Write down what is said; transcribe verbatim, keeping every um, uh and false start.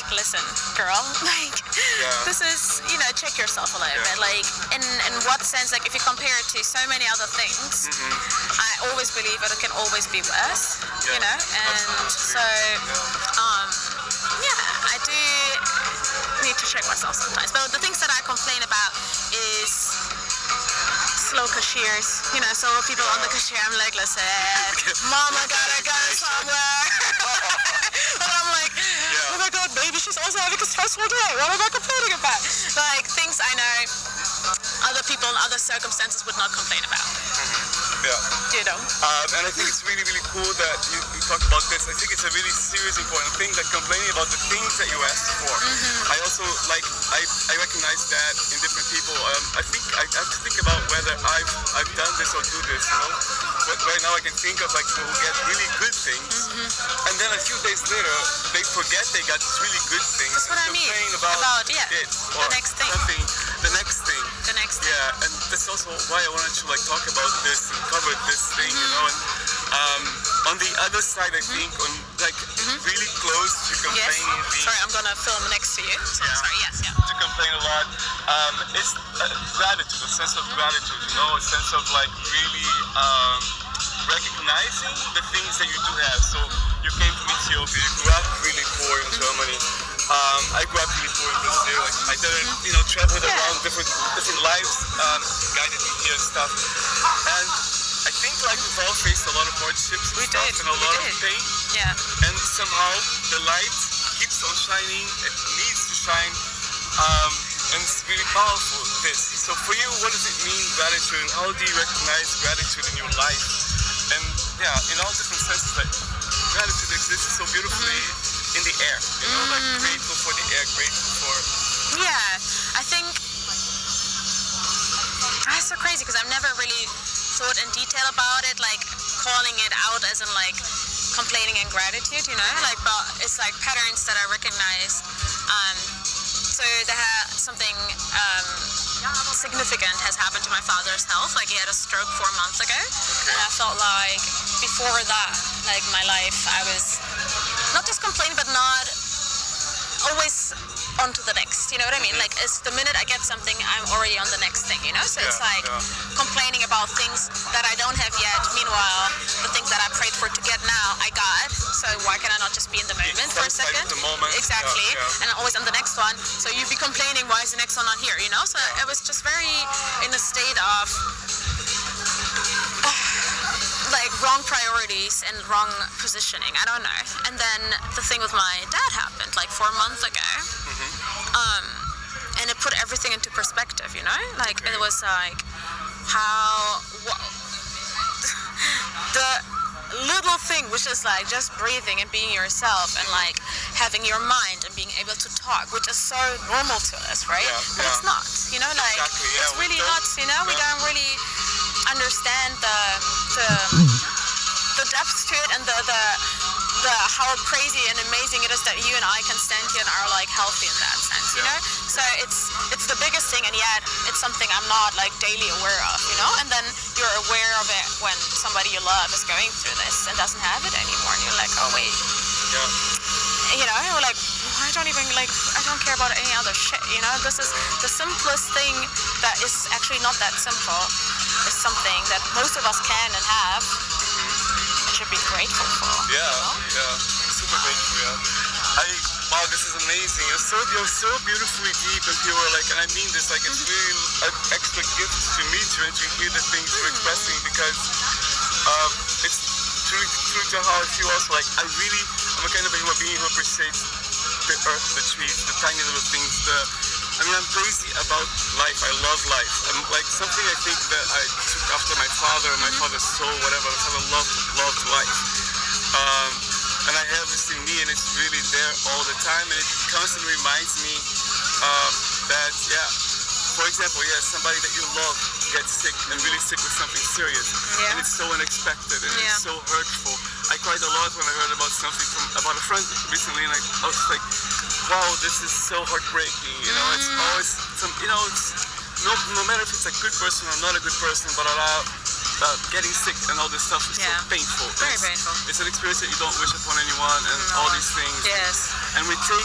listen, girl, like, Yeah. this is, you know, check yourself a little Yeah. bit. Like, in, in what sense, like, if you compare it to so many other things, I always believe that it can always be worse, you Yeah, know? And so, um, yeah, I do need to check myself sometimes. But the things that I complain about is slow cashiers, you know, so people on the cashier, I'm like, listen, mama gotta go somewhere. And I'm like, Yeah. oh my god, baby, she's also having a stressful day. What am I complaining about? Like, things I know other people in other circumstances would not complain about. Yeah. You know? Um, and I think it's really, really cool that you, you talk about this. I think it's a really serious, important thing, that complaining about the things that you ask for. I also, like, I, I recognize that in different people. Um, I think I have to think about whether I've I've done this or do this, you know? But right now I can think of, like, people who get really good things, and then a few days later, they forget they got these really good things. That's what I and mean. complain about, About, yeah, it, the or next thing. something, the next thing. The next thing. Yeah, and that's also why I wanted to, like, talk about this and cover this thing, you know. And um, on the other side, I think, on, like, really close to Yes. complaining, being, Sorry, I'm gonna film next to you. So, Yeah. Sorry, yes, yeah. to complain a lot, um, is uh, gratitude, a sense of gratitude, you know, a sense of, like, really um, recognizing the things that you do have. So you came from Ethiopia, you grew up really poor in Germany. Um, I grew up really poor in Brazil. Like, I didn't, you know, traveled Yeah. around different different lives, um, guided me here and stuff. And I think, like, we've all faced a lot of hardships and We stuff, did, and a we lot did. of pain. Yeah. And somehow the light keeps on shining. It needs to shine, um, and it's really powerful. This. So for you, what does it mean, gratitude, and how do you recognize gratitude in your life? And yeah, in all different senses, like, gratitude exists so beautifully in the air. You know, like, grateful for the air, grateful for. Yeah, I think that's so crazy because I've never really thought in detail about it, like calling it out as in like complaining and gratitude, you know, like, but it's like patterns that I recognize. Um, so there ha- something um, significant has happened to my father's health. Like, he had a stroke four months ago, and I felt like before that, like, my life, I was not just complaining, but not always on to the next, you know what I mean? Like, it's the minute I get something, I'm already on the next thing, you know? So it's Yeah, like yeah. complaining about things that I don't have yet. Meanwhile, the things that I prayed for to get now, I got. So why can I not just be in the moment for a satisfied second? with the moment. Exactly. Yeah, yeah. And I'm always on the next one. So you'd be complaining, why is the next one not here, you know? So it was just very in a state of like wrong priorities and wrong positioning. I don't know. And then the thing with my dad happened like four months ago. Um, and it put everything into perspective, you know? Like, it was like how wha- the little thing, which is like just breathing and being yourself and like having your mind and being able to talk, which is so normal to us, right? Yeah, but yeah. it's not, you know, like Exactly, yeah, it's we really don't- not, you know, we yeah. don't really understand the the the depth to it and the the the how crazy and amazing it is that you and I can stand here and are like healthy in that sense, you Yeah. know? So it's it's the biggest thing, and yet it's something I'm not like daily aware of, you know? And then you're aware of it when somebody you love is going through this and doesn't have it anymore, and you're like, oh wait, Yeah. you know, like I don't even like I don't care about any other shit, you know? This is the simplest thing that is actually not that simple. Is something that most of us can and have and should be grateful for. Yeah, you know? yeah, super grateful. Yeah, I wow, this is amazing. You're so you're so beautifully deep and pure. Like, and I mean this. Like, it's really an extra gift to meet you and to hear the things you're expressing, because um, it's true, true to how I feel. Also, like, I really am a kind of a human being who appreciates the earth, the trees, the tiny little things. The I mean, I'm crazy about life. I love life. I'm like something I think that I took after my father, my father's soul, whatever. My father loved, loved life. Um, and I have this in me, and it's really there all the time. And it constantly reminds me uh, that, yeah, for example, yeah, somebody that you love gets sick and really sick with something serious. Yeah. And it's so unexpected and Yeah. it's so hurtful. I cried a lot when I heard about something from about a friend recently, and I, I was like, wow, this is so heartbreaking. You know, it's always some, you know, it's no, no matter if it's a good person or not a good person, but uh, uh, getting sick and all this stuff is Yeah. so painful. Very it's, painful. It's an experience that you don't wish upon anyone, and all these things. Yes. And we take